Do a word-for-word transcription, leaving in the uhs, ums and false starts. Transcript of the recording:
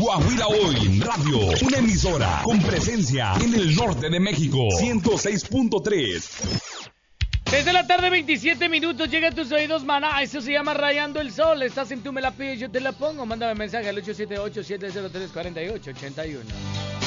Coahuila Hoy Radio, una emisora con presencia en el norte de México. ciento seis punto tres. Desde la tarde, veintisiete minutos, llega a tus oídos, maná. Eso se llama Rayando el Sol. Estás en Tú Me La Pides, Yo Te La Pongo. Mándame mensaje al ocho siete ocho, siete cero tres, cuatro ocho ocho uno.